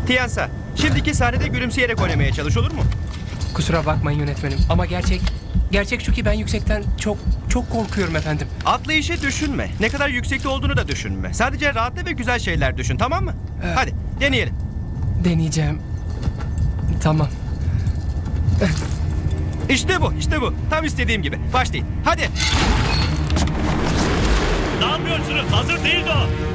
Tiyansa, şimdiki sahnede gülümseyerek oynamaya çalış, olur mu? Kusura bakmayın yönetmenim ama gerçek şu ki ben yüksekten çok korkuyorum efendim. Atlayışı düşünme. Ne kadar yüksekte olduğunu da düşünme. Sadece rahatla ve güzel şeyler düşün, tamam mı? Hadi deneyelim. Deneyeceğim. Tamam. İşte bu. Tam istediğim gibi. Başlayın. Hadi. Ne yapıyorsunuz? Hazır değil de o.